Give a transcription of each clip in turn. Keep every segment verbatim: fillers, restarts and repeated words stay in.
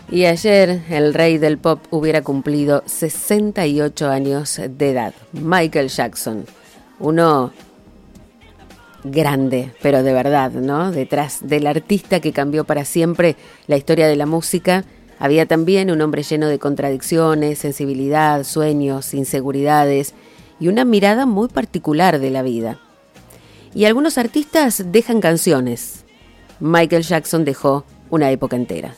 Y ayer el rey del pop hubiera cumplido sesenta y ocho años de edad. Michael Jackson, uno grande, pero de verdad, ¿no? Detrás del artista que cambió para siempre la historia de la música, había también un hombre lleno de contradicciones, sensibilidad, sueños, inseguridades y una mirada muy particular de la vida. Y algunos artistas dejan canciones. Michael Jackson dejó una época entera.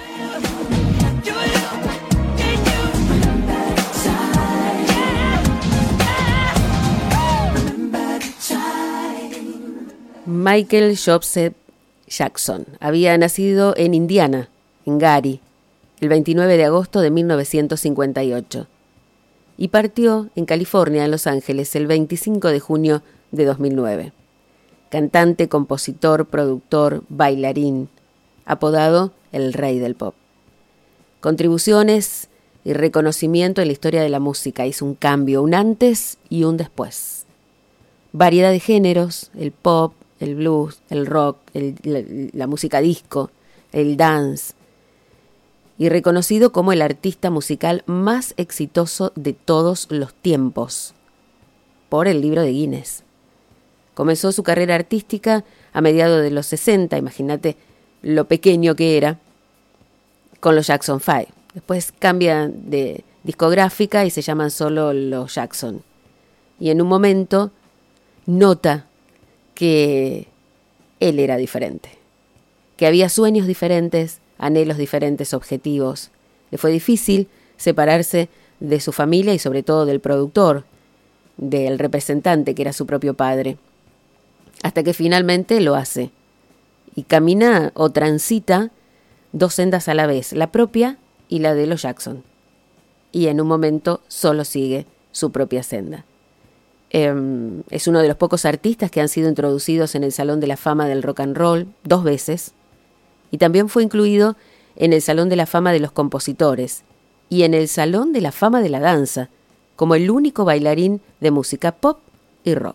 Michael Joseph Jackson había nacido en Indiana, en Gary, el veintinueve de agosto de mil novecientos cincuenta y ocho y partió en California, en Los Ángeles, el veinticinco de junio de dos mil nueve. Cantante, compositor, productor, bailarín, apodado el rey del pop. Contribuciones y reconocimiento en la historia de la música. Hizo un cambio, un antes y un después. Variedad de géneros, el pop, el blues, el rock, el, la, la música disco, el dance, y reconocido como el artista musical más exitoso de todos los tiempos por el libro de Guinness. Comenzó su carrera artística a mediados de los sesenta, imagínate lo pequeño que era, con los Jackson Five. Después cambia de discográfica y se llaman solo los Jackson. Y en un momento nota que él era diferente, que había sueños diferentes, anhelos diferentes, objetivos. Le fue difícil separarse de su familia y sobre todo del productor, del representante que era su propio padre, hasta que finalmente lo hace y camina o transita dos sendas a la vez, la propia y la de los Jackson, y en un momento solo sigue su propia senda. Eh, es uno de los pocos artistas que han sido introducidos en el Salón de la Fama del Rock and Roll dos veces, y también fue incluido en el Salón de la Fama de los Compositores y en el Salón de la Fama de la Danza, como el único bailarín de música pop y rock.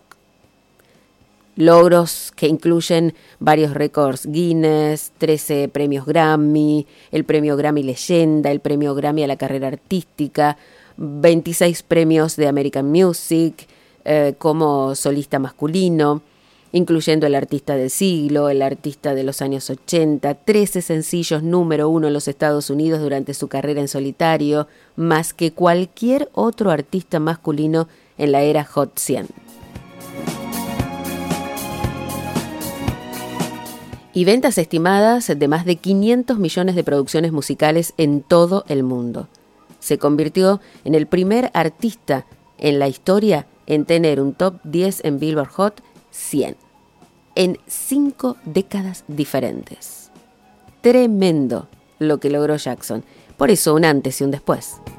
Logros que incluyen varios récords Guinness, trece premios Grammy, el premio Grammy Leyenda, el premio Grammy a la carrera artística, veintiséis premios de American Music eh, como solista masculino, incluyendo el artista del siglo, el artista de los años ochenta, trece sencillos número uno en los Estados Unidos durante su carrera en solitario, más que cualquier otro artista masculino en la era Hot cien. Y ventas estimadas de más de quinientos millones de producciones musicales en todo el mundo. Se convirtió en el primer artista en la historia en tener un top diez en Billboard Hot cien, en cinco décadas diferentes. Tremendo lo que logró Jackson. Por eso un antes y un después.